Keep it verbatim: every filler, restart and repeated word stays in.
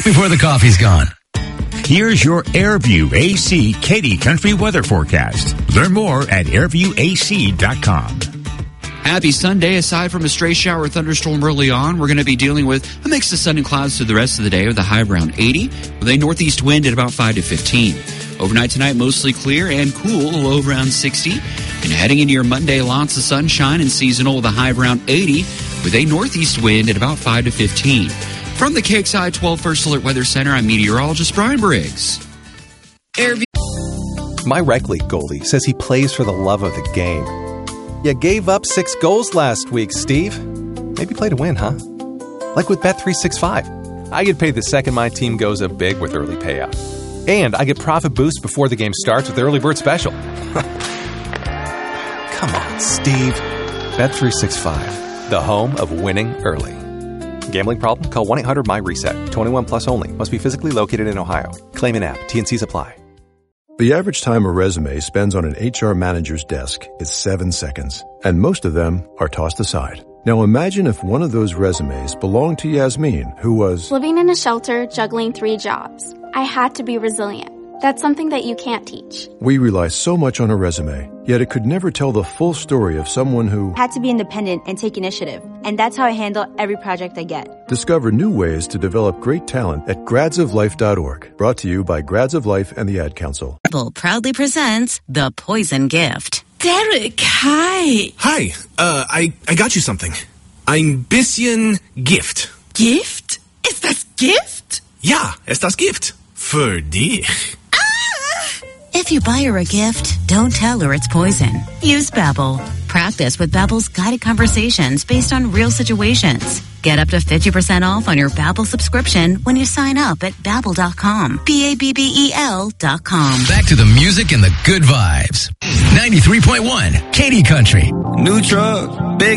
before the coffee's gone. Here's your AirView A C Katy Country weather forecast. Learn more at airview a c dot com. Happy Sunday. Aside from a stray shower or thunderstorm early on, we're going to be dealing with a mix of sun and clouds through the rest of the day with a high of around eighty, with a northeast wind at about five to fifteen. Overnight tonight, mostly clear and cool, a low of around sixty. And heading into your Monday, lots of sunshine and seasonal with a high of around eighty, with a northeast wind at about five to fifteen. From the K X I twelve First Alert Weather Center, I'm meteorologist Brian Briggs. AirView. My rec league goalie says he plays for the love of the game. You gave up six goals last week, Steve. Maybe play to win, huh? Like with Bet three sixty-five. I get paid the second my team goes up big with early payout. And I get profit boost before the game starts with the early bird special. Come on, Steve. Bet three sixty-five, the home of winning early. Gambling problem? Call one eight hundred my reset. twenty-one plus only. Must be physically located in Ohio. Claim in app. T N Cs apply. The average time a resume spends on an H R manager's desk is seven seconds, and most of them are tossed aside. Now imagine if one of those resumes belonged to Yasmin, who was living in a shelter, juggling three jobs. I had to be resilient. That's something that you can't teach. We rely so much on a resume, yet it could never tell the full story of someone who had to be independent and take initiative. And that's how I handle every project I get. Discover new ways to develop great talent at grads of life dot org. Brought to you by Grads of Life and the Ad Council. Apple proudly presents The Poison Gift. Derek, hi. Hi, uh, I, I got you something. Ein bisschen Gift. Gift? Ist das Gift? Ja, ist das Gift. Für dich. If you buy her a gift, don't tell her it's poison. Use Babbel. Practice with Babbel's guided conversations based on real situations. Get up to fifty percent off on your Babbel subscription when you sign up at babbel dot com. B A B B E L dot com. Back to the music and the good vibes. ninety-three point one, Katy Country. New truck, big